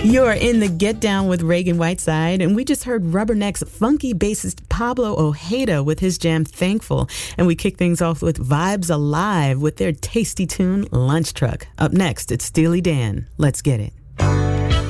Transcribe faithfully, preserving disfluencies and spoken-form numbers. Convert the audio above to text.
You're in the Get Down with Reagan Whiteside, and we just heard Rubberneck's funky bassist Pablo Ojeda with his jam Thankful. And we kick things off with Vibes Alive with their tasty tune Lunch Truck. Up next, it's Steely Dan. Let's get it.